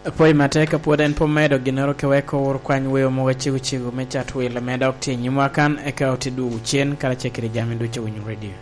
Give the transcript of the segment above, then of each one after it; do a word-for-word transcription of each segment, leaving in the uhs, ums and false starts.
Poi mateka puoden pomedo ginoro keweko ur kwany weyo moga chigu chigu mechat wile meda okti nyimwakan eka otidu uchien kala chekiri jami duche winyu radio.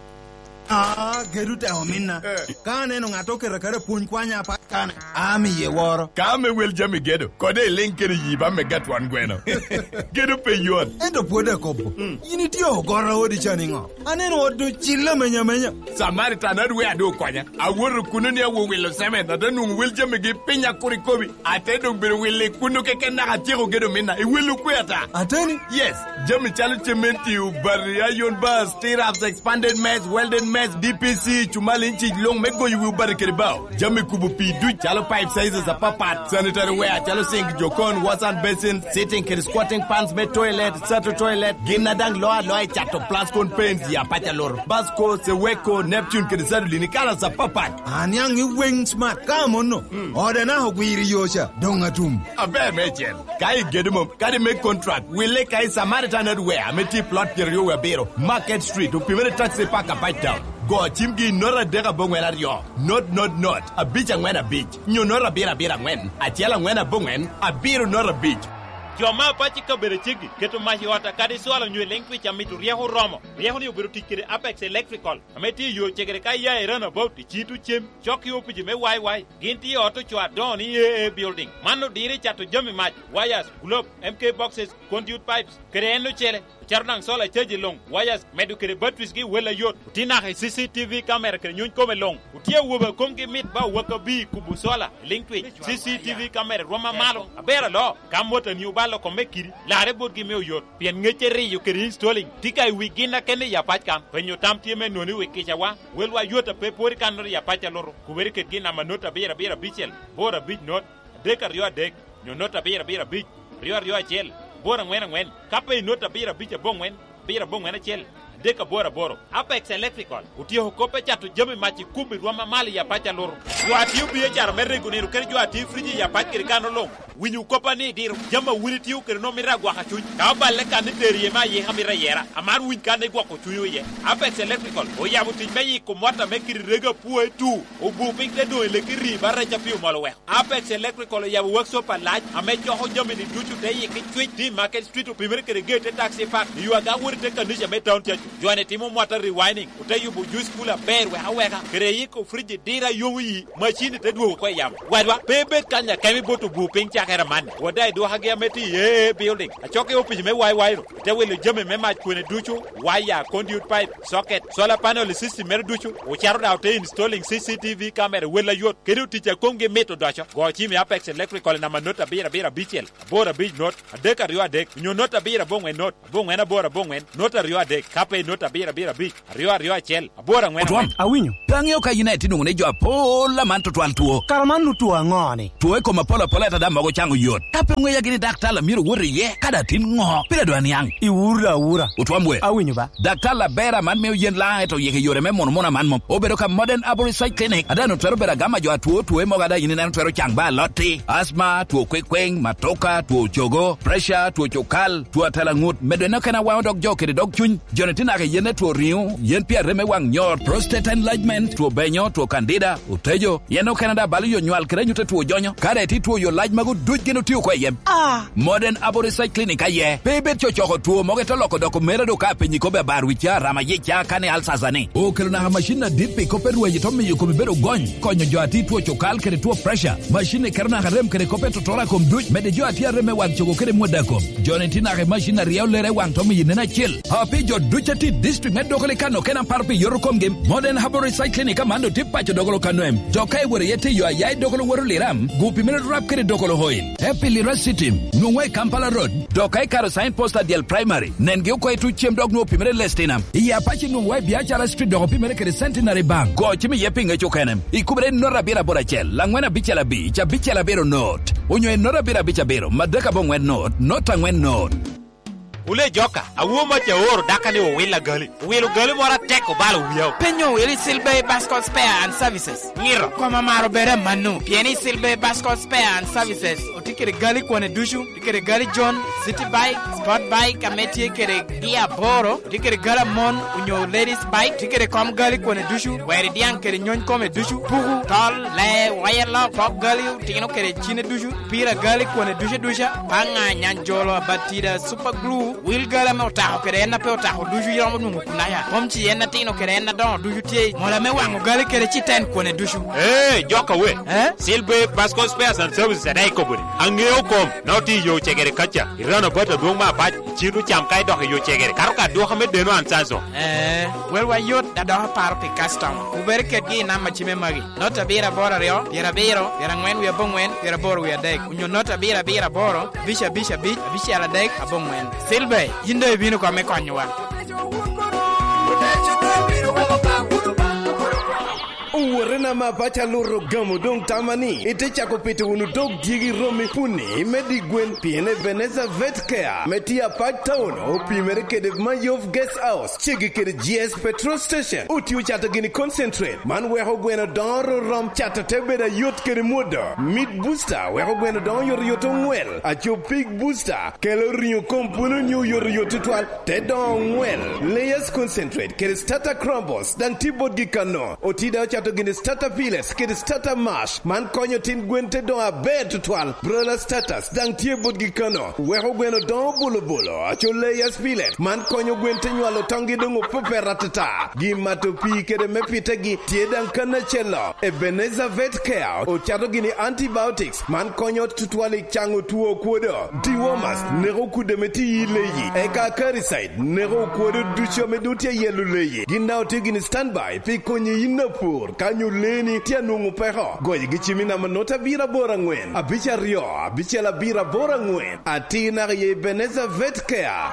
Ah, gerute homina. Kane no ngato kere kere puny kwanya pa kane. Ami ye woro. Kame wel jami gedo. Kode linkere yiba me gat wan gweno. Gedo pe yon. Endo puode kopo. Yini tiyo gora odi chaningo. Aneno odu chilla menya menya. Samaritan adwe ado kwanya. Aworo kuno ni awo welo seme na danu wel jami ge penya kurikobi. Atedo bere wele kuno keke na atiro gedo mina. E welo kweta. Ateni? Yes. Jami chalu chementi ubari ayon bus stirrups expanded mess welded mess D P C chumali inchi long mego yu ubari keribao. Jami kubu pidu chalo pipe sizes a papat sanitary ware chalo sink jokon wasan basin sitting keri squatting pans me toilet sato toilet ginadang loa loa chato plascon paint ya pacha loro basco seweko Neptune keri sadu linikala sa papat. Anyang yu wing smart kamo no. Mm. Ode na hogwiri yosha donga tum. Abe mechen. Kai gedumum kadi make contract wile kai Samaritan adware meti plot keri yo wabero Market Street upimere taxi park a bite down. Go chimgi nora dega bongwen ario. Not not not. A beach and when a beach. Nyo nora bira bira when. A tiela when a bongwen. A biru nora beach. Joma pachi ka bere chigi keto mahi wata kadi swala nywe lengwi cha mitu rieho romo rieho ni ubiru tikire Apex Electrical ameti yo chegere kai ya erana about chitu chem choki opiji me wai wai ginti auto chwa don E A building mano dire chato jami mach wires globe M K boxes conduit pipes kreno chele charnang sola cheji long wires medu kere batwis gi wela yot tina ha C C T V camera kere nyun kome long utie woba komgi mit ba waka bi kubu sola linkwi C C T V camera roma malo abera lo kamota ni ubalo komekiri la rebot gi me yot pien ngecheri yo kere installing tika wigina kene ya pachkam penyo tamti me noni wekicha wa welwa yota pe pori kanor ya pacha loro kuberi ke gina manota bera bera bichel bora big not deka rio dek nyonota bera bera big rio rio chel bora ngwen ngwen kape nota bira bicha bongwen bira bongwen chel deka bora boro Apex Electrical utio kope chatu jami machi kubi rwama mali ya pacha loro wati ubi echar merre kuniru kere jwa ti friji ya pacha kano long winyu kopa ni diru jama wuri tiu kere no mira gwa kachuny ka balle kan deri ma ye hamira yera amar win kan gwa ko chuyo ye Apex Electrical o yabu tin meyi ko mota mekiri rega puwe tu o bu pink de do le kiri barra cha piu malo we Apex Electrical yabu workshop laj ame joho jami ni duchu de ye ki di Market Street upimere kere gate taxi park yu aga wuri te kan ni me town cha joine timo mota rewinding utayu bu juice cooler bear we haweka kere yiko friji dira yowi machine te duo ko yam wadwa bebe kanya kemi botu bu pink cha kera man wadai do hage meti ye building achoke opi me wai wai te wele jame me ma kwene duchu wire conduit pipe socket solar panel system mer duchu o charo da te installing C C T V camera wela yot kedu ticha konge meto dacha go chimi Apex Electrical na manota bira bira bichel bora big not adeka rio adek nyo nota bira bongwen not bongwen na bora bongwen nota rio adek kape nota bira bira bich rio rio chel bora ngwen awinyo kangyo ka United ngone jo apola man to twal tuo karaman nu tuo ngone tuo ko mapola pola ta dama go chango yot kape ngwe ya gini daktala miro wori ye kada tin ngo pira do anyang iwura ura utwamwe awinyo ba daktala bera man me yen la to yeke yore me mon mona man mo obedo ka Modern Aboricide Clinic adano twero bera gama jo atuo tuo mo gada yini na twero changba lotti asma tuo kwekweng matoka tuo chogo pressure tuo chokal tuo talangut medeno kana wa dog jo kede dog chun jonetina ke yene tuo riu yen pia reme wang nyor prostate enlargement tuo benyo tuo candida utejo yeno Canada bali yo nywal kere nyute tuo jonyo kare ti tuo yo laj magu duj geno tiyo kwa yem ah Modern Aboricide Clinic aye bebe chochoko tuo moge to loko doko mere do ka penyi ko be bar wicha rama yicha kane alsazani o kele na machine dipi ko perwe yito mi yuko bero gony konyo jo ati tuo chokal kere tuo pressure machine kerna harem kere ko peto tora kom duj mede jo ati reme wang chogo kere modakom jonetina ke machine riaw lere wang to mi yinena chill hapi jo duchati district med dokole kano kena parpi yorokom game Modern Aboricide Clinic amando tipa cho dokolo kanoem dokai wore yete yo ayai dokolo woro liram gupi mere rap kere dokolo hoil happy lira city nungwe Kampala Road dokai karo sign posta del primary nenge uko etu chem dog no pimere lestinam iya pachi nungwe biachara street doko pimere kere centenary bank go chimi yepinga chokenem ikubre nora bira borachel langwena bichela bi cha bichela bero not onyo nora bira bicha bero madaka bongwen not not angwen not ule joka awo ma chaoro dakane o wila gali wilo gali mora teko balo wiyo penyo wili Silbe Bascot Spare and Services ngiro koma maro bere manu pieni Silbe Bascot Spare and Services otikere gali kwane dushu tikere gali John City Bike Sport Bike ameti kere dia boro tikere gala mon unyo ladies bike tikere kom gali kwane dushu weri dian kere nyon kome dushu pugu tol le wayela pop gali tino kere chine dushu pira gali kwane dusha dusha panga nyanjolo batida super glue wil gala mo ta kere na pe ta dushu yomo nu kunaya pomchi yena tino kere na don dushu tie mola me wango gali kere chiten kwane dushu eh joka we eh Silbe Bascot Spares and Services dai ko buri angeo kom noti yo chegere kacha irano bota dong ma pa chiru cham kai do yo chegere karuka do xame deno an sanso eh wel wa yot da do par pe custom uber ke gi na ma chime magi nota bira bora reo bira biro bira ngwen wi bongwen bira boro wi dek unyo nota bira bira boro bisha bisha bich bisha ala dek abongwen Silbe yinde bino ko me konywa Uwarena mapacha loro gamo dong tamani ite chako pete unu dog diegi romi puni medi gwen piene Veneza Vet Care metia pat town opi merekede Mayof Guest House chigi kede G S petrol station uti uchata gini concentrate man weho gweno doro rom chata tebeda yot kede muda mid booster weho gweno don yor yoto ngwel acho pig booster kelo rinyo kompuno nyu yor yoto twal te don ngwel layers concentrate kede starter crumbles dan tibot gikano otida uchata gini starter piles kede starter mash man konyo tin gwente don a bed twal brola status dan tibot gikano weho gweno don bolo bolo acho layers pilet man konyo gwente nywalo tongi dongo pepe ratata gimato pi kede mepite gi tiedan kana chelo Ebenezer Vet Care ochato gini antibiotics man konyo tutwali chango tuo kuodo dewormers nego kude meti yileyi eka caricide nego kuodo ducho medutia yelu leyi ginda otigini standby pi konyi inapur kanyo leni tia nungu peho goyi gichimina manota bira bora ngwen abicha rio abicha la bira bora ngwen atina ye Ebenezer Vet Care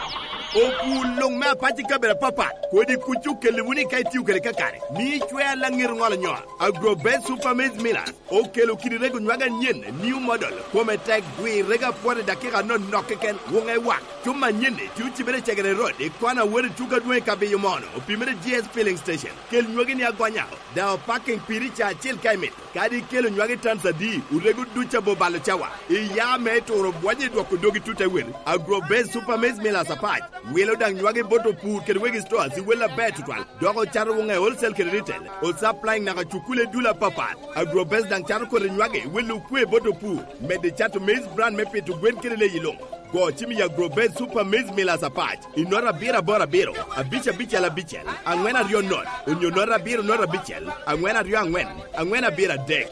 oku long ma pati kabera papa ko di kuchu kelewuni kay tiu kele kakare mi chwe la ngir ngol nyo agro ben supermaize milas o kelo kidi rego nwaga nyen new model ko me tek dwi rega pore dakika non nokken wongai wa tuma nyen tiu tibere chegere road e kwana wori tuga dwe kabe yomono o pimere G S filling station kel nyogi ni agwanya da parking piricha chil kaimet kadi kelo nyogi tansa di urego ducha bobalo chawa e ya me toro bwaje do ko dogi tuta wen agro ben supermaize milas apart welo dang nywage boto pu kede wegi store si wela betu twal dogo charo wonga wholesale kede retail o supplying na chukule dula papa agro best dang charo ko nywage welu kwe boto pu mede chato maize brand mepe to gwen kede le yilong go chimi ya grow best super maize milas apart inora bira bora biro abicha bicha la bicha angwena rio not unyonora biro nora bichel angwena rio angwen angwena bira dek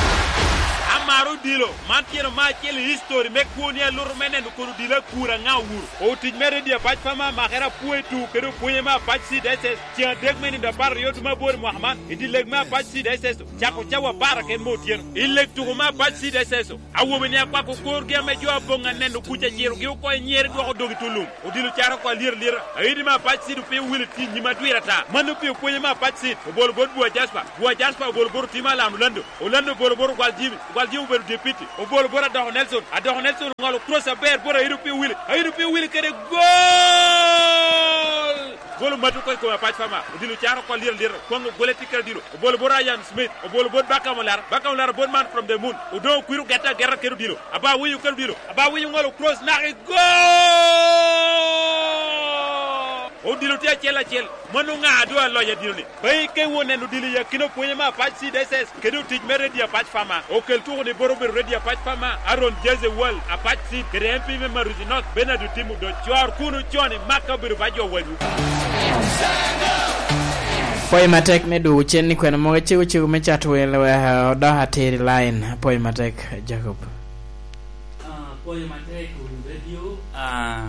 amaru dilo mantieno ma chele history me kunia lur menen ko dilo kura nga wur o tij mere dia paj fama ma khera puetu kedo puye ma paj si deses tia deg meni da bar yotu ma bor muhammad idi leg ma paj si deses chako chawa barake motien ileg tu ma paj si deses awo be ne kwa ko kor ge me jo bonga nen ku ca jiru gi ko nyer do ko dogi tulum o dilo chara ko lir lir ayidi ma paj si du pe wili ti nyima duirata manu pe puye ma paj si o bol bol bo jaspa bo jaspa bol bor ti ma lam lando o lando bol bor gwal jibi diu beru deputy o bolo bora da Nelson a da Nelson ngalo cross a bear bora hiru pi wili hiru pi wili kede gol bolo matu ko ko patch fama dilu charo ko lir lir ko goleti kede dilu o bolo bora Ian Smith o bolo bod bakamolar bakamolar bod man from the moon o do kuiru getta gerra kede dilu aba wiyu kede dilu aba wiyu ngalo cross na gol o dilu tia chela chel manu nga do loya dilu ni bay ke wone no dilu ya kino poye ma patch si deses kedo tij mere dia patch fama o kel tour de borobe redia patch fama aron jeze wal a patch si kede mp me maruzi not benadu timu do chor kunu choni makabiru bajo wadu Poy matek me du chen ni kwena mo chigu chigu me chat wel we do hateri line poy matek Jacob ah poy matek radio ah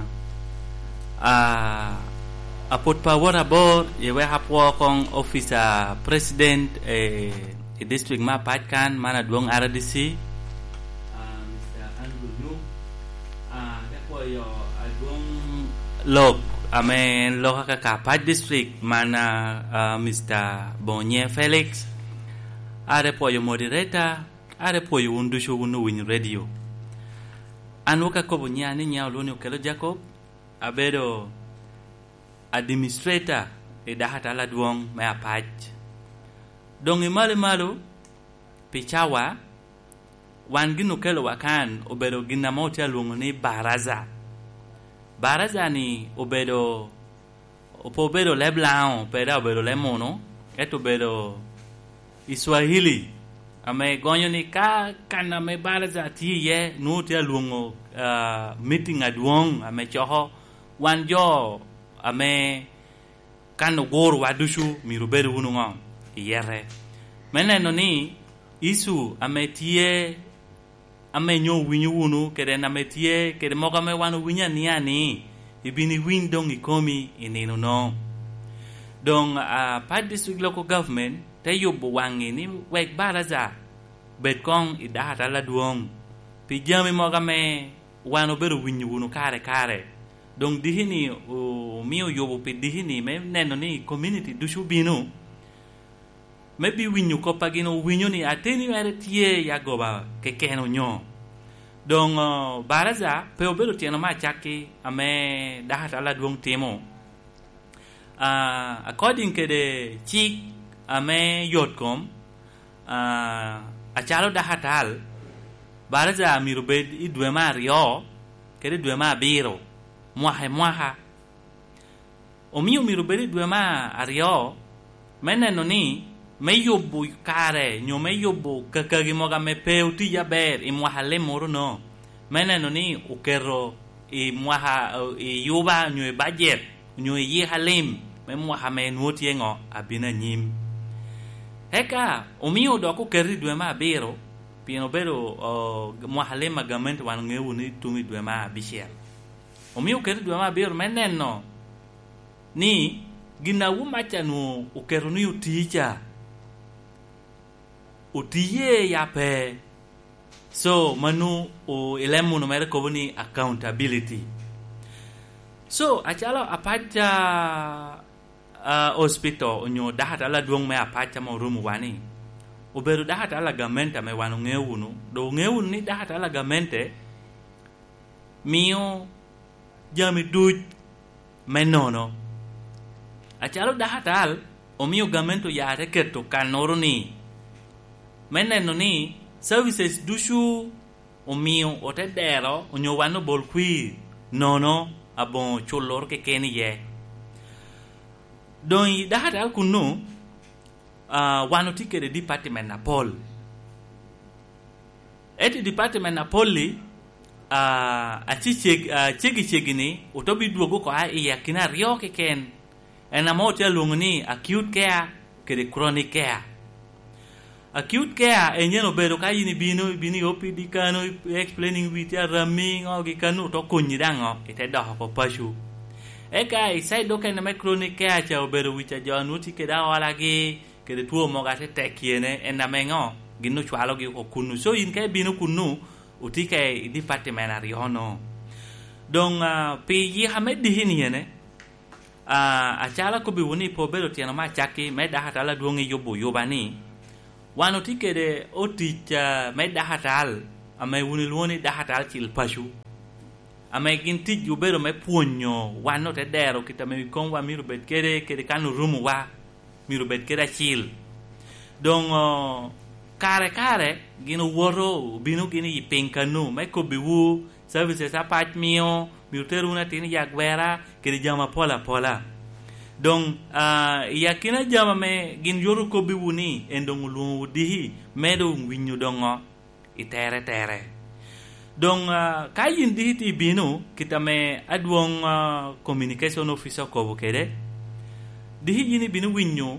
ah apot power abor ye we hapwo kong officer president eh e district ma patkan mana duong R D C ah Mister Andrew New ah depo yo adong lok amen loka ka pat district mana uh, Mister Bonye Felix are po yo moderator are po yo undusho unu win radio anuka ko bunya ni nya loni okelo Jacob abedo administrator e dahata la duong me apaj dong imale malo pichawa wan ginu kelo wakan obedo ginamoti alungo ni baraza baraza ni obedo opo obedo leblao peda obedo lemono eto obedo Iswahili ame gonyo ni ka kana me baraza tiye nuti alungo uh, meeting aduong ame choho wan jo ame kano gor wadushu mirubedo hunungo yere meneno ni isu ame tie ame nyo winyu wunu kede na metie kede moga me wanu winya niani ibini win dong ikomi inino no dong a uh, part district local government te yobo wangi ni wek baraza bet kong idahata la duong pijami moga me wanu beru winyu wunu kare kare dong dihini o mio yobo pe dihini me neno ni community dushu binu maybe winyu ko pagino winyu ni ateni mere tie ya goba kekeno nyo dong uh, baraza pe obero tieno ma chaki ame dahata la duong temo uh, according to the chick ame yotkom uh, achalo dahatal baraza mirubed idwe ma rio kede dwe ma biro mwahe mwaha omiyo mirubed idwe ma rio meneno ni meyobo kare nyo meyobo kakagi moga me peuti ya ber i mwahale moro no meneno ni ukero i mwaha i yuba nyo budget nyo yi halim me mwaha me nuoti ngo abina nyim heka omiyo doko keri dwe ma biro pino bero uh, mwahale magament wan ngewu ni tumi dwe ma bishel omiyo keri dwe ma biro meneno ni gina wumacha no ukero ni uticha utiye yape so manu o elemu no mere kobuni accountability so achalo apacha uh, hospital onyo dahata la duong me apacha mo rumu wani oberu dahata la gamenta me wanu ngewunu do ngewunu ni dahata la gamente mio jami duj menono achalo dahata al o mio gamento ya reketo kanoro ni meneno ni services dushu o mio o te dero o nyo wano bol qui nono abon cholor ke keni ye don i dahata al kunu uh, wano tike de department na pol eti department na poli uh, achi cheg, uh, chegi chegi ni utobi duogo ko a iya kina rio ke ken ena mo te lungni acute care ke de chronic care acute care enyen obedo ka yini bino bini opi dikano explaining with ya ramming o gikanu to kunyidango ite doho ko pashu eka isai doka na chronic care cha obedo wicha januti ke da wala gi ke de tuo moga te tekiene ena mengo ginu chwalo gi ko kunu so yin ke bino kunu utike department ariono dong uh, pe yi hamedi hiniene a uh, achala ko biwuni po bedo tiana ma chaki me da hatala duongi yobo yobani wano tike de oticha me da hatal ame wuni luoni da hatal chil pashu ame ginti jubero me puonyo wano te dero kita me kon wa miru bet kere kere kanu rumu wa miru bet kere chil dong uh, kare kare gino woro binu gini yipenkanu me ko biwu services apat mio miuteruna tini yagwera kiri jama pola pola dong uh, yakina jama me gin yoru ko biwuni endong lu dihi medo winyu dongo itere tere dong uh, kayin dihi ti binu kita me adwong uh, communication officer ko bukede dihi yini binu winyu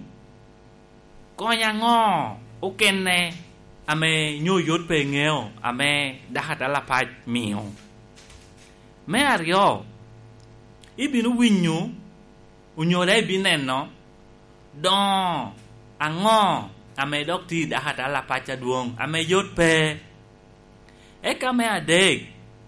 konya ngo ukene ame nyo yot pe ngeo ame dahata la paj mio me ario ibinu winyu unyore bineno don ango ame dokti dahata la pacha duong ame yot pe eka me adek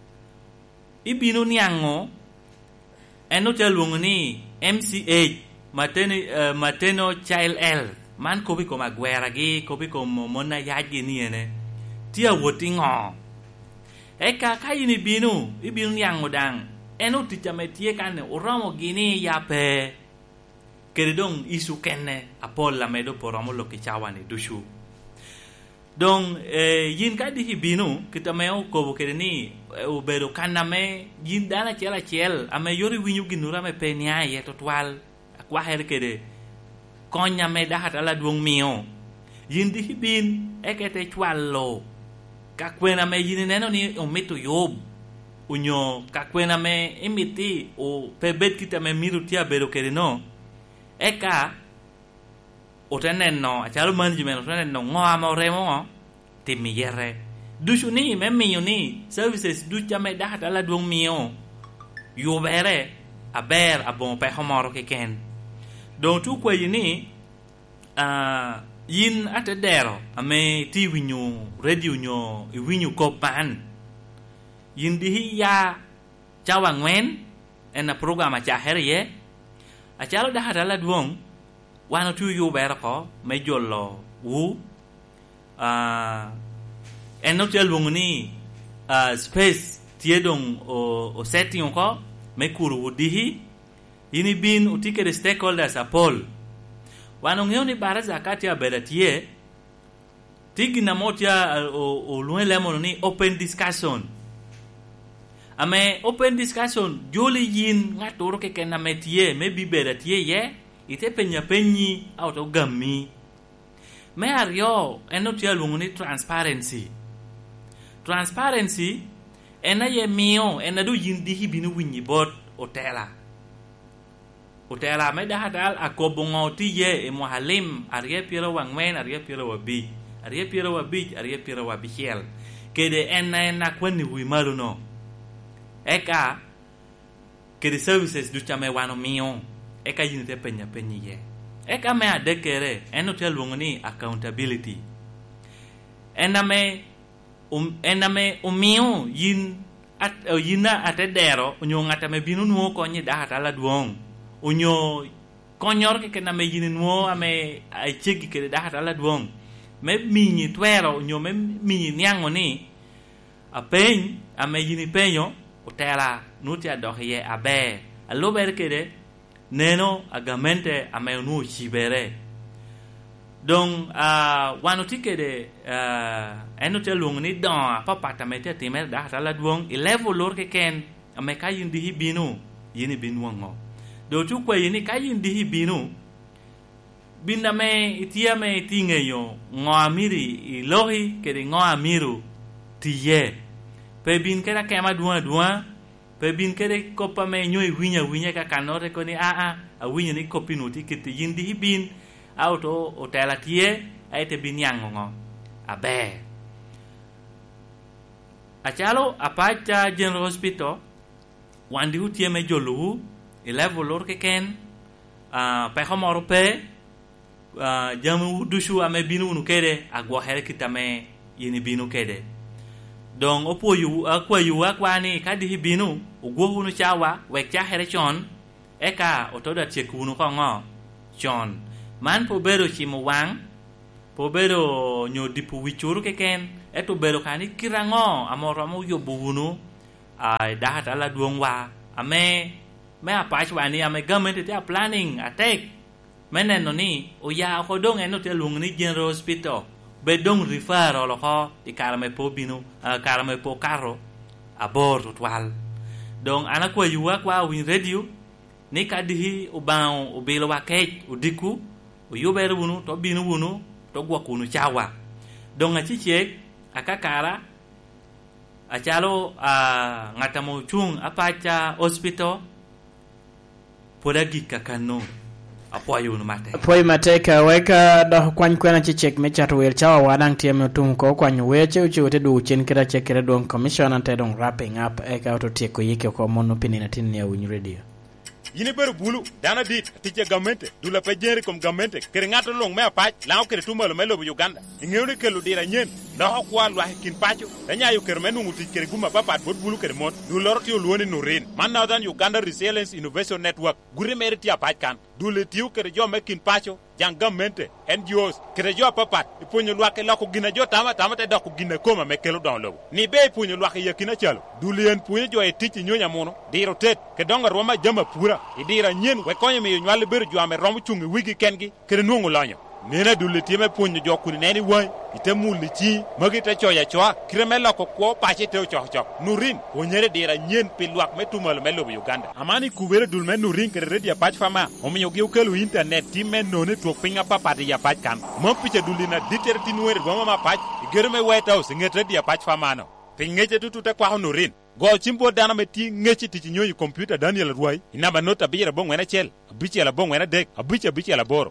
ibinu niango eno telung ni M C H mateno uh, mateno child health man kobi ko magwera gi kobi ko mona yaji ni ene tia wotingo eka kayini binu ibinu yang udang eno ticha metie kane oromo gini ya pe keredong isu kenne apol la medo poromo lo kichawane dushu dong eh, yin ka di hibinu kita meo ko kereni ubero kaname yin dana chela chel ame yori winyu ginura me penia ye totwal akwa her kede konya me dahat ala duong mio yin di hibin ekete chwallo kakwena me yin neno ni omitu yob unyo kakwena me imiti o pebet kita me miru tia bero kereno eka otenenno achalo management otenenno ngoa mo remo timiyere dushu ni me miyo ni services du chame dahat ala duong mio yo bere aber abon pe homoro ke ken don tu kwa yini uh, yin atedero ame ti winyu radio nyo winyu kopan yin dihi ya chawa ngwen ena programa cha herye achalo dahat ala duong wano tu yo bere ko me jollo wu uh, eno tel wongni uh, space tiedong o, o setting ko me kuru dihi ini bin utike de stakeholders apol wano ngeoni baraza kati ya beratie tigi na motia o, o luele ni open discussion ame open discussion joli yin ngatoro ke kena metie me bi beratie ye ite penya penyi auto gammi me ario eno tia lunguni transparency transparency ena ye mio ena du yindi hibinu winyi bot otela otela me da hadal akobongo ti ye e mohalim arie pira wangmen arie pira wabi arie pira wabi arie pira wabi hiel kede ena ena kwani wi maluno eka kede services du chame wano mio eka yinte penya penyi ye eka me adekere eno tia lunguni accountability ena me um ename umio yin at uh, yina atedero unyo ngata me binu nuo konyi da hatala duong unyo konyor ke kename yin nuo ame ai chegi ke da hatala duong me minyi twero unyo me minyi nyango ni apen ame yini penyo utela nutia dohye abe allo berkede neno agamente ame nu chibere donc uh, wano tike de uh, eno te lung ni don papa tamete timer da tala duong elevo lor ke ken ame ka yindi hibinu yini binu ngo do tu kwa yini ka yindi hibinu binda me itia me tinge yo ngo amiri ilohi ke de ngo amiru tiye pe bin ke da kema duan duan pe bin ke de kopa me nyoy winya winya ka kanore ko ni a a a winya ni kopinu tikiti yindi hibin auto hotel atie aite binyang ngo abe achalo apacha general hospital wandi utie me jolu elevo lor ke ken a pe homoro pe jamu dushu ame binu nu kede agwa her kitame yini binu kede donc opo yu akwa yu akwa ni kadi binu ugwo hunu chawa wekcha here chon eka otoda chekunu ko ngo chon man po bero chimo wang po bero nyo dipu wichuru keken eto bero kani kirango amoro mo yobunu ai dahat ala duongwa ame me apach wani ame government te planning attack menen no ni o ya ko dong eno te lung ni general hospital be dong refer lo ko di karame po binu karame po karo abor twal dong ana ko yuwa kwa win radio ni kadihi ubao ubelo wa kech udiku uyubere bunu to binu bunu to gwakunu chawa donga chiche akakara achalo a ngatamo chung apacha hospital podagi kakano apoyo no mate apoyo mate ka weka do kwan kwena chichek mechato wel chawa wadang tieme tum ko kwan weche uchote du chen kira chekere don commissioner te don wrapping up e ka to tieko yike ko mono pinina tin ya win radio yini beru bulu dana dit tije gamente dula pe jeri kom gamente kere ngato long me apach law kere tumalo melo bu Uganda ngewne kelu dira nyen da hokwa lwa kin pacho danya yu kere menu muti kere guma papa bot bulu kere mot du lorti yo luone no ren man now than Uganda Resilience Innovation Network gure meriti apach kan dule tiu kere jo mekin pacho jangamente N G Os kere jo papat ipunyo lwake lako gina jo tama tama te doko gina koma mekelo don logo ni be ipunyo lwake yakina chalo dule en punyo jo etiti nyonya mono diro tet ke donga roma jama pura idira nyen we konye mi nywale beru jo ame romu chungi wigi kengi kere nuongo lanyo nena dule tieme punyo jo kuni neni wai ite muli chi magi te choya choa kiremela ko ko pache te choch choch nurin onyere dira nyen pilwak metumal melo Uganda amani kubere dulme nurin kere redia pach fama omiyo gi ukelu internet timen none to pinga papati ya pach kan mo piche dulina diterti nuer goma ma pach germe white house ngete dia pach fama no pingeje tutu te kwa nurin go chimbo dana meti ngechi ti nyoyi computer Daniel Ruai inaba nota bira bongwena chel biche la bongwena dek abiche biche la boro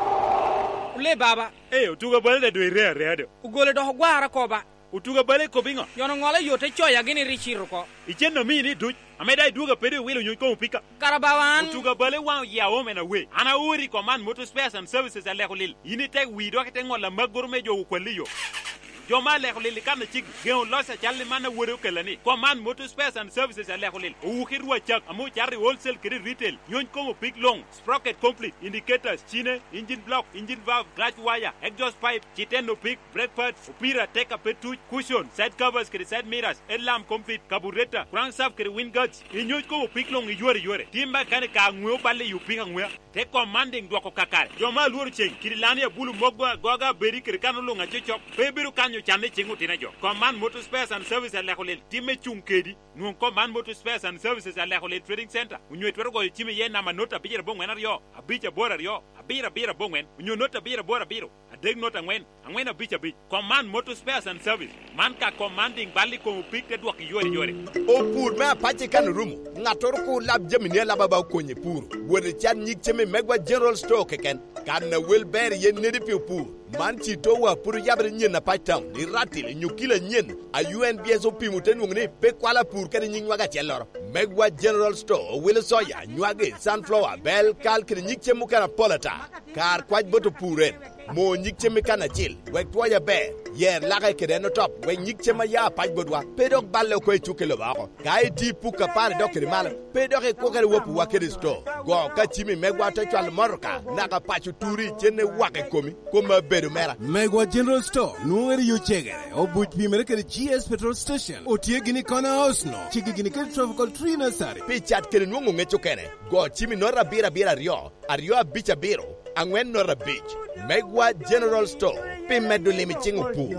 le baba eh utuga balde do ire reado ugole do gwara ko ba utuga bale ko bingo yono ngole yote choya gini richiru ko icheno mini du ameda duga pede wilo nyoy ko pika karabawan utuga bale wa ya o mena we ana uri command motor spares and services ale holil ini tek wi do ke ngola magor mejo ko liyo jo male holil kan chik geon losa challe mana woro kelani command motor spares and services ale holil u khirwa chak amu charri wholesale kiri retail nyoy ko big long sprocket complete indicators chine engine block engine valve clutch wire exhaust pipe chiteno pick brake pads upira take a petu cushion side covers kiri side mirrors lamp complete carburetor crankshaft kiri wind guards nyoy ko big long yore yore timba kan ka ngwe balle yu pinga ngwe te commanding dwako kakare jo ma luor cheng kiri lani bulu mogwa goga beri kiri kanulu ngacho chok bebiru kanyo chande chingu tinajo command motor spares and services ale holil time chungkedi non command motor spares and services ale holil trading center unyo twero go time ye na manota bijere bongwen aryo abicha bora ryo abira bira bongwen unyo nota bira bora biro adeg nota ngwen angwen abicha bich command motor spares and service man ka commanding bali ko pick te dwaki yore yore o pur me apache kan rumu ngator ko lab jemine laba ba konye pur wore chan nyik cheme megwa general store keken kan na welber ye nedi pi pur man chi to wa pur yabre nyen na paitam ni ratil nyukila nyen a U N B S o pi muten ngne pe kwala pur kan nyin waga chelor megwa general store wil soya nywage sunflower bell kal kri nyik chemu kana polata kar kwaj boto puren mo nyik cheme kana chil wek toya be yer laga kede no top we nyik chema ya paj bodwa pedok balle ko chukelo bako kai ti puka par dokri mal pedok e ko kare wopu wakere store go ka chimi megwa to chal morka naga pachu turi chene wake komi koma bedo mera Megwa General Store nuwer yu chegere o buj pimere kede G S petrol station o tie gini kona house no chigi gini kede tropical tree nursery pichat kede nungu ngecho kene go chimi nora bira bira rio ario bicha biro angwen nora beach Megwa General Store pimedu limi chingu pu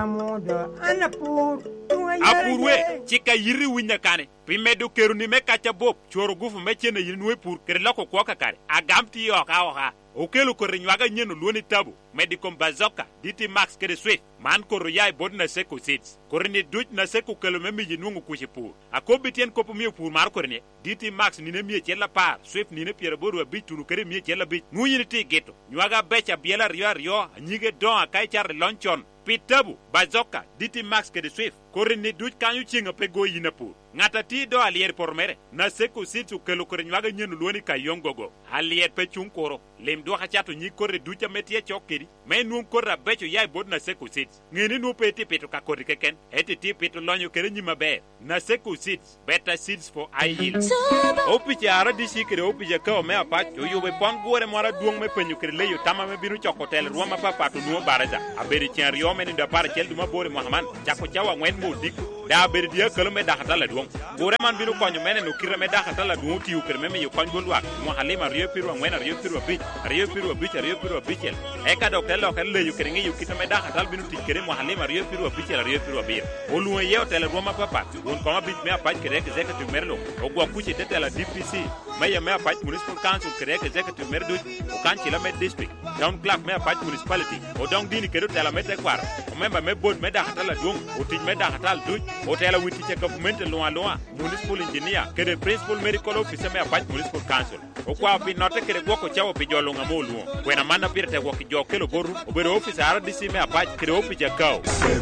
apurwe chika yiri winya kane pimedu keru ni mekacha bob choro gufu mechene yinwe pur kere lako kwa kakare agamti yo ka oha okelo ko rinywaga nyeno luoni tabu medicom bazoka D T Max kere swift man ko royai bod na seko seeds korni duj na seko kelo memi jinungu kushipur akobitien kopo mi pur mar korni D T Max ni ne mi chela par swift ni ne piere bodu bituru kere mi chela bit nguyini ti geto nywaga becha biela rio rio nyige don akai char lonchon pitabu bazoka D T Max kere swift korni duj kanyu chinga pego yina pur ngata ti do alier pormere na seko situ kelo ko nywaga nyeno luoni kayongogo alier pe chunkoro lem do hachato nyi korre duja metie chokeri menun korra becho yai bod na seko sit ngeni no pete peto ka korre keken eti ti peto lonyo kere nyima be na seko sit better seeds for eye yield opiche ara disi kere opiche ka me apa yo yo be pon gore mora duong me penyu kere leyo tama me binu chokotel ruama papa to no baraza aberi chen rio me nda par chel duma bore mohaman chako chawa ngwen mo dik da aberi dia kelo me da hatala duong gore man binu konyo mene no kire me da hatala duong ti ukere me me yo konyo bolwa mo halima rio piru ngwen rio piru bi rio piru bi rio piru bichel eka doktel lo kan le yu kere ngi yu kitame da hatal binu tikere mo halima rio piru bichel rio piru bir olu ye hotel roma papa don koma bit me apa kere ke executive merlo ogwa kuchi tetela D P C maya me apa municipal council kere ke executive merdo o kan chila me district down clark me apa municipality o dong dini kere tela me tekwar o member me board me da hatal dong o tin me da hatal duj o tela witi che government lo lo municipal engineer kere principal medical officer me apa municipal council o kwa bi note kere gwoko chawo pi jolo ngamolu kwena mana birte gwoki jo kelo boru obero officer ara disi me apa kere officer jakao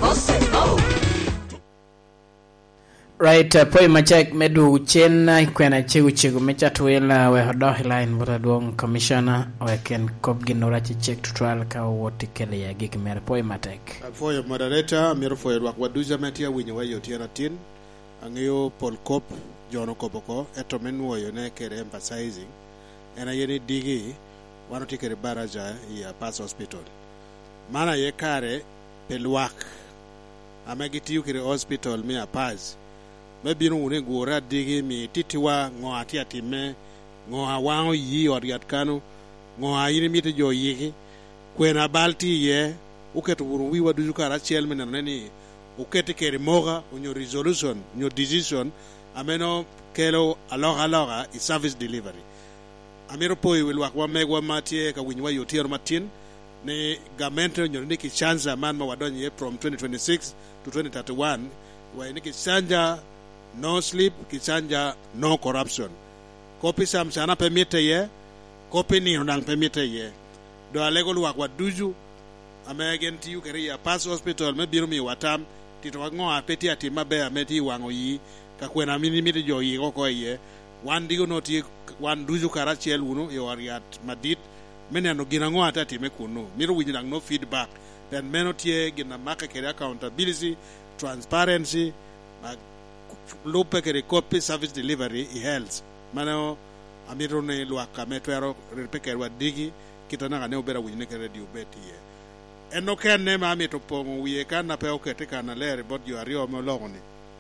right uh, poi machak medu chen kwena chigu chigu mecha tuela we hodo line bura duong commissioner we ken kop ginora chi check to trial ka woti kele ya gik mer poi matek for your moderator mir for your waduja metia winyo we yotiana tin angyo Paul Kop jono kopoko etomen wo yo ne kere emphasizing ena yeni digi wano tikere baraja ya Pass Hospital mana ye kare pelwak amegi tiyu kire hospital mi a Pass me binu une gura digi mi titiwa ngo ati atime ngo awango yi oriat kanu ngo ayini mite jo yiki kwena balti ye uketu wuru wiwa duju kara chiel mena neni ukete kere moga unyo resolution unyo decision ameno kelo aloha aloha i service delivery amiro poi wilwak wa megwa matie ka winywa yotier matin ne gamento nyo niki chanza man ma wadonye from twenty twenty-six to twenty thirty-one wa niki chanja no sleep kichanja no corruption kopi sam sana permite ye kopi ni ndang permite ye do alego luwak wa duju amegen tiyu kere ya Pass Hospital me biro mi watam tito ngo apeti ati mabe ameti wango yi ka kwena mini miti jo yi ko ye wan digo no ti wan duju karachiel uno e wariat madit mene no gina ngo atati me kuno miro winjang no feedback then meno tie gina maka kere accountability transparency ma lupe kere copy service delivery i health mano amiro ne luaka metwero repekere wa digi kitana ga ne obera winjne kere di ubeti ye eno ken ne ma mi to pongo wiye kan na pe okete kana lere bot yo ario mo logoni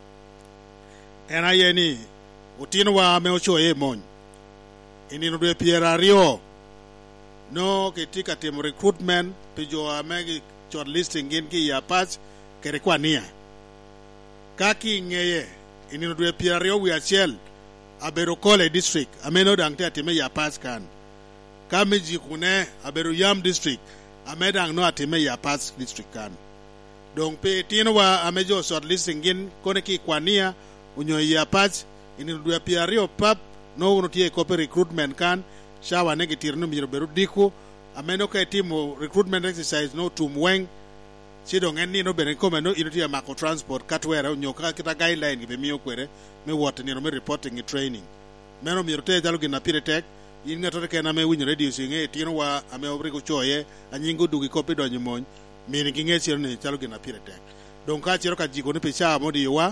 ena yeni utino wa me ocho e mon ini no de piera ario no ketika tem recruitment pe jo amegi shortlisting gen ki ya Pass kere kwania kaki ngeye ini no de piera ario wi achiel abero kole district ameno dangte atime ya Pass kan kamiji kune abero yam district amedang no atime ya Pass district kan donc pe tino wa amejo shortlisting gin kone ki kwania unyo ya Pass ini dua piario pap no uno tie copy recruitment kan shawa negative no miro beru diku ameno ka timo recruitment exercise no tumweng chido ngeni no beren kome no ino tie mako transport katwera unyo ka kita guideline gibe miyo kwere me what ni no me reporting training meno miro te jalo gina piretek inga tore kena me win radio singe tino wa ame obri ko choye anyingo dugi copy do nyimon mini ginge chiro ne jalo gina piretek donc ka chiro ka jiko ne pecha modi wa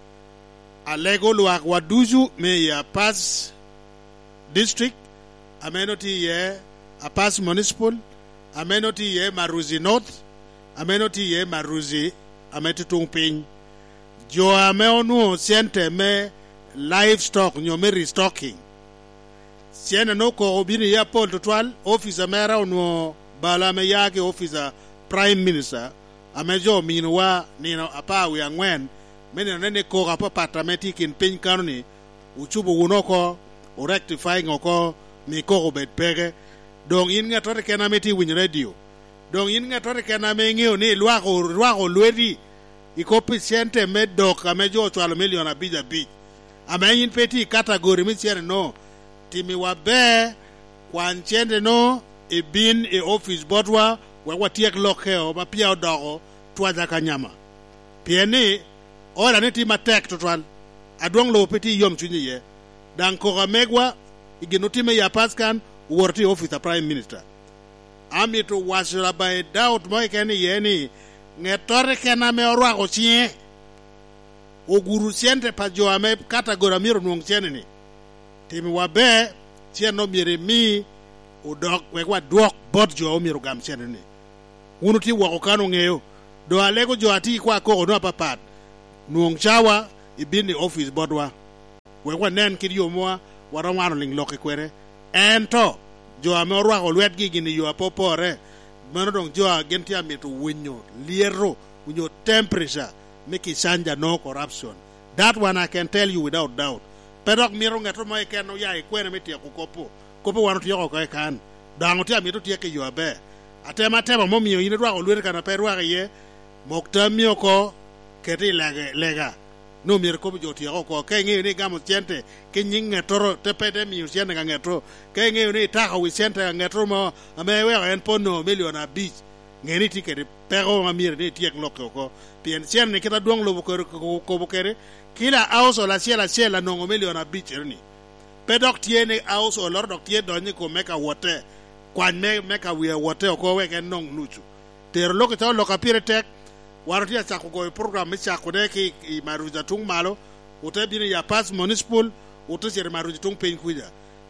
alego luak waduju me ya Pass district amenoti ye a Pass municipal amenoti ye Maruzi North amenoti ye Maruzi ametutung pin jo ameonu siente me livestock nyome restocking siene no ko obini ya Paul Tutwal officer mera ono bala me yake officer prime minister amejo minwa nino apawi angwen mene nene ko ka patameti kin pin kanoni uchubu unoko o rectifying oko mi ko bet pege donc in nga tore kena meti win radio donc in nga tore kena me ngeo ni lwa ko lwa ko lwedi ikopi siente medok amejo twelve million abija bi amenyin peti category mi siene no timi wa be kwan chende no e bin e office bodwa wa watiek lokeo ba pia odogo twaja kanyama pieni ola ne ti matek total adwong lo peti yom chunyi ye dan ko gamegwa igenoti me ya Pass kan worti office prime minister ami to wasra by doubt mo keni ye ni ngetore kena me orwa ko chie oguru siente pa jo ame category miro nung chene ni timi wabe chien no mire mi udok we kwa dok bot jo miro gam chene ni unuti wako kanu ngeyo do alego jo ati kwa ko no papat nuong chawa ibini office bodwa we kwa nen kidio moa warawano ling loke kwere ento jo amorwa ko lwet gi gini yo apopore mano dong jo agenti ameto winyo liero winyo temperature make sanja no corruption that one I can tell you without doubt pedok miro ngato mo ekeno ya ikwene metia kukopo kopo wano tiyo ko kan dango ti ameto tie ke yo abe atema tema mo miyo ine rwa ko lwet kana perwa ye mokta miyo ko keti lega lega no mir ko jo ti ko ke ngi ni gamo chente ke nyinga toro te pede mi usiana ga ngetro ke ngi ni ta ko chente ga ngetro mo ame we en pono million a beach ngeni ti ke pero ma mir ni ti ek lokko ko pien sien ni kita dong lo ko ko ko kere kila auso la siela siela no million a beach ni pedok tiene auso lor dok tie do ni ko meka wote kwan me meka we wote ko we ken nong nuchu ter lokko to lokka pire tek waroti ya chako go program me chako de ki Maruzi tung malo utabini ya Pass municipal utasere Maruzi tung pen kuja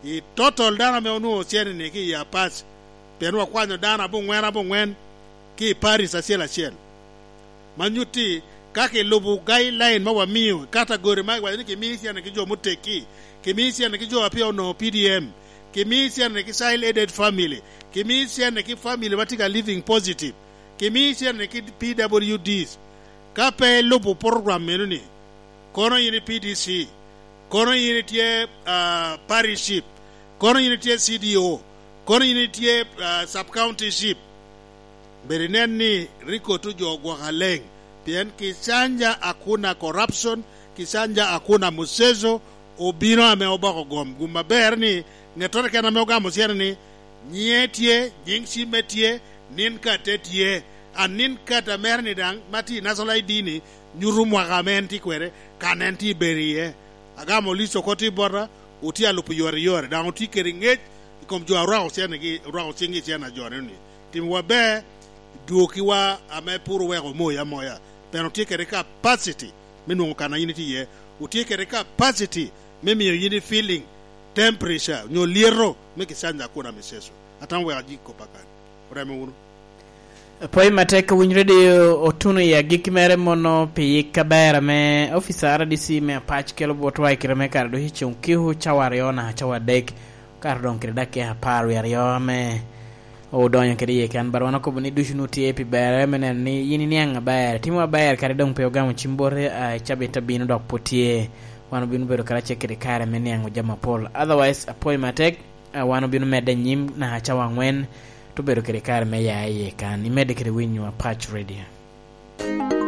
i total dana me onu siene ni ki ya pas penwa kwanyo dana bu ngwen abu ngwen ki Paris asiela siel manyuti kake lubu guideline mawa miyo category mai wa ni kimisia na kijo muteki kimisia na kijo apia no P D M kimisia na ki child aided family kimisia na ki family batika living positive kimisia na ki P W Ds kape lubu program menuni kono yini P D C kono yini tie uh, pariship kono yini tie C D O kono yini tie uh, sub county ship bereneni riko tujo gwa haleng pien kisanja hakuna corruption kisanja hakuna musezo obino ameoba kogom gumaber ni ngetore kana meoga musier ni nyetie jingsi metie nin katetie anin kata merni dang mati national I D ni nyurumwa kamenti kwere kanenti berie agamo liso koti bora utia lupu yore yore dang uti keringej ikom jua rao siya ki rao singi siya na jore ni timwa be duokiwa amepuru weko moya moya pero utie re capacity minu kana unity ye utie re capacity mimi yo yini feeling temperature nyo liro meki sanja kuna miseso atamwe ajiko pakani urame unu poi mateka winjredi otuno ya gikmere mono pi kabera me officer D C me patch kelo botwa kireme kardo hichun kihu chawariona chawadek kardon kirdake ha paru ya me o donyo kedi kan barwana ko boni dushunu tie pi bere menen ni yini nyanga bayar timwa bayar kare don pe ogamo chimbore a chabe tabino dok potie wano binu bedo karache kedi kare menyango jama pol otherwise apoi matek wano binu mede nyim na hachawa ngwen to bedo kedi kare me yaye kan imede kedi winyu a patch radio